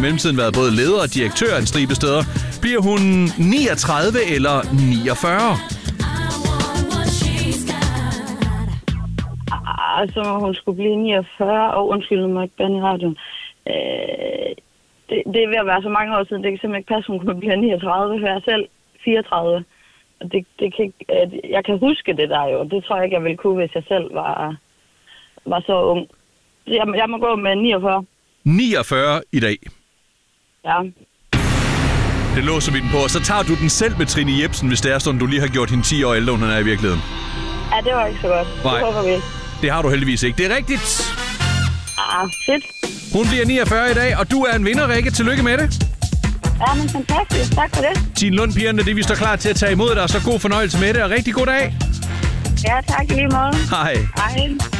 mellemtiden været både leder og direktør en stribe steder. Bliver hun 39 eller 49? Så hun skulle blive 49, og undskyld, nu må jeg ikke bande i radioen. Det er ved at være så mange år siden, det kan simpelthen ikke passe, hun kunne blive 39, for jeg er selv 34. Og det kan ikke, jeg kan huske det der jo, det tror jeg ikke, jeg ville kunne, hvis jeg selv var så ung. Jeg må gå med 49. 49 i dag. Ja. Det låser vi den på, og så tager du den selv med Trine Jepsen, hvis det er sådan, du lige har gjort hende 10 år ældre, end hun er i virkeligheden. Ja, det var ikke så godt. Nej. Det håber vi. Det har du heldigvis ikke. Det er rigtigt. Fedt. Hun bliver 49 i dag, og du er en vinder, Rikke. Tillykke med det. Ja, men fantastisk. Tak for det. Tine Lund-pigerne, det vi står klar til at tage imod dig, så god fornøjelse med det, og rigtig god dag. Ja, tak i lige måde. Hej. Hej.